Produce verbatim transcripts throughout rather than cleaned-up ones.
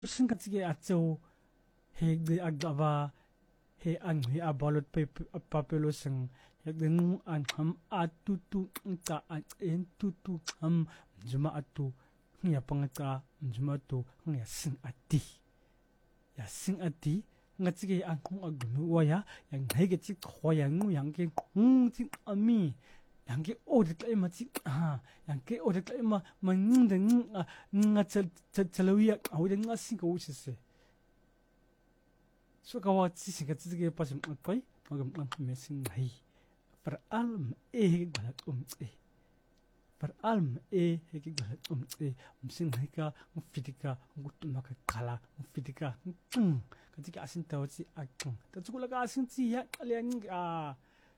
Singkatsige atso he de agdava he ang he abalot pe papeloseng he de nung an ham atutu ta an en tutu ham juma atu ngia pangata juma tu ngia sing ati ya sing ati ngatsige an kung agnu waya yang hege chi khoya ngu yang ke ngung chi ami yang ke ode klai ma chi ha yang ke ode klai ma mang de nga chal chalawiya au de nga sing ko chise so ka wa chi sing ka chi ge pa sim pai magam ang me sing hai per alm e galat um e per alm e he ki galat um e um sing hai ka um fitika gut ma ka kala um fitika tung ka chi ka asin taw chi akung ta chu la ka asin chi ya kalian a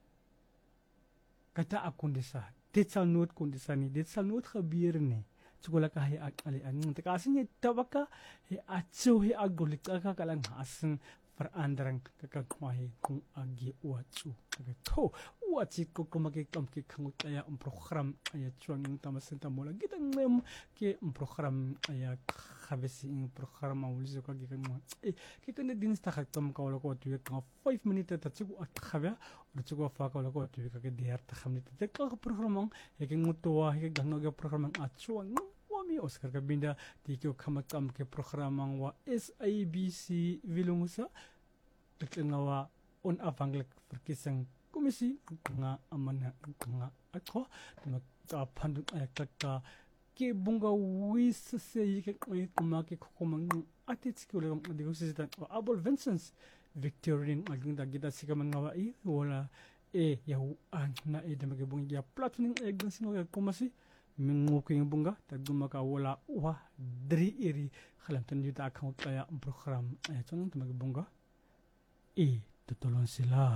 kata akun desa detsal not kondisa ni detsal not khabir ni chukula ka he akali ang ta kasi ni tabaka he acho he agolik ka kalang hasen perandarang kakakmahe kung agi uachu kagato uachi ko kumake kam ke kangut aya um program aya chuang ng tamasen tamola kita ngem ke um program aya khabesi ng program awlizo ka gikan mo e ke kan din sta khatam ka wala ko tu ka five minutes ta chu at khabya or chu ko fa ka wala ko tu ka ke diar ta khamni ta ka program he ke ngutwa he gangno ga program achuang wami Oscar Kabinda tikyo kamakam ke programang wa S A B C Vilungusa nga on avanglek verkiezing komisi nga amana nga ako magta pandu ayakka ke bunga wis se yike kumake kukumang atits ko lang digo sisitan abol Vincent Victorine aging dagita sikaman nga wa i wala e yahu an na e damage bunga ya platform aging sino kumasi minguki yung bunga tagdumaka wala wa dri iri khalamtan yuta akang kaya program ay chonong tumag bunga e tutulong sila